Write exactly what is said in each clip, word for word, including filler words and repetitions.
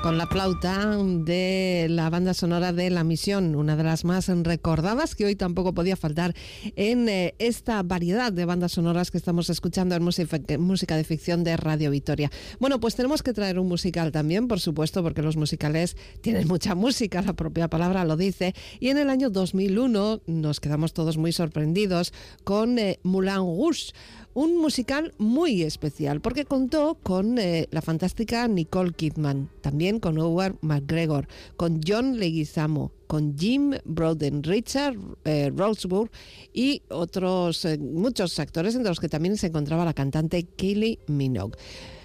Con la flauta de la banda sonora de La Misión, una de las más recordadas que hoy tampoco podía faltar en eh, esta variedad de bandas sonoras que estamos escuchando en música, música de ficción de Radio Vitoria. Bueno, pues tenemos que traer un musical también, por supuesto, porque los musicales tienen mucha música, la propia palabra lo dice, y en el año dos mil uno nos quedamos todos muy sorprendidos con eh, Moulin Rouge, un musical muy especial porque contó con eh, la fantástica Nicole Kidman, también con Ewan McGregor, con John Leguizamo, con Jim Broden, Richard eh, Roseburg y otros eh, muchos actores, entre los que también se encontraba la cantante Kylie Minogue.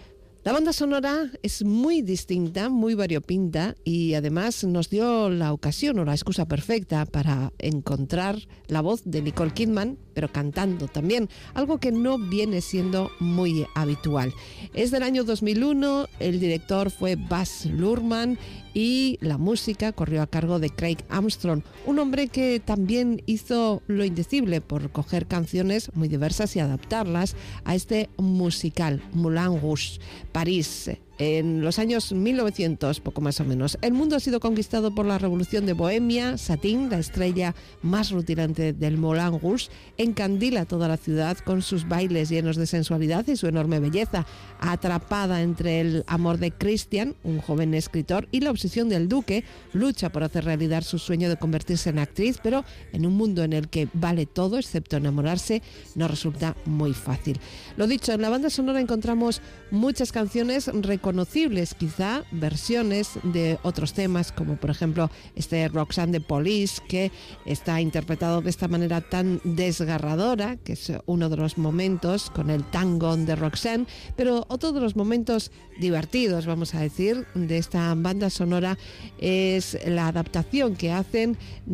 La banda sonora es muy distinta, muy variopinta y además nos dio la ocasión o la excusa perfecta para encontrar la voz de Nicole Kidman, pero cantando también, algo que no viene siendo muy habitual. Es del año dos mil uno, el director fue Baz Luhrmann y la música corrió a cargo de Craig Armstrong, un hombre que también hizo lo indecible por coger canciones muy diversas y adaptarlas a este musical, Moulin Rouge, París, en los años mil novecientos, poco más o menos. El mundo ha sido conquistado por la revolución de Bohemia. Satín, la estrella más rutilante del Moulin Rouge, encandila toda la ciudad con sus bailes llenos de sensualidad y su enorme belleza. Atrapada entre el amor de Christian, un joven escritor, y la obsesión del duque, lucha por hacer realidad su sueño de convertirse en actriz, pero en un mundo en el que vale todo excepto enamorarse, no resulta muy fácil. Lo dicho, en la banda sonora encontramos muchas canciones reconocibles, quizá versiones de otros temas, como por ejemplo este Roxanne de Police, que está interpretado de esta manera tan desgarradora, que es uno de los momentos con el tango de Roxanne, pero otro de los momentos divertidos, vamos a decir, de esta banda sonora es la adaptación que hacen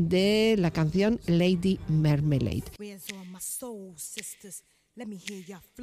de la canción Lady Marmalade.